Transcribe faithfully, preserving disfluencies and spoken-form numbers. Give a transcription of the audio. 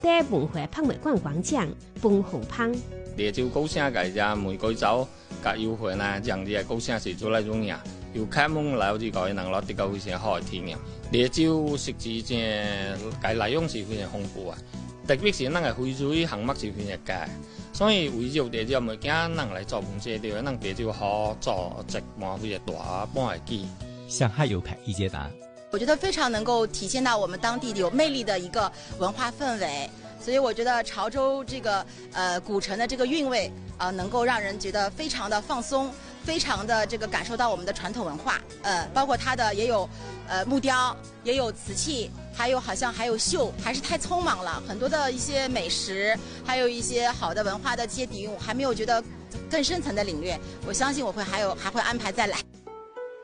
在文化博物館廣場分紅烹。 潮州高聲嘅只梅果酒嘅優惠呢，將啲高聲是做嚟用呀，要開門來啲個能攞啲個非常好嘅體驗。潮州食指正嘅內容是非常豐富啊，特別是咱嘅非洲項目是非常佳，所以為咗潮州物件能嚟做本質料，咱潮州好做一盤非常大盤嘅機。 向海遊客一解答。 我覺得非常能夠體現到我們當地有魅力的一個文化氛圍，所以我覺得潮州這個呃古城的這個韻味啊、呃，能夠讓人覺得非常的放鬆，非常的這個感受到我們的傳統文化。呃，包括它的也有呃木雕，也有瓷器，還有好像還有繡，還是太匆忙了，很多的一些美食，還有一些好的文化的這些底蘊，還沒有覺得更深層的領略。我相信我會還有還會安排再來。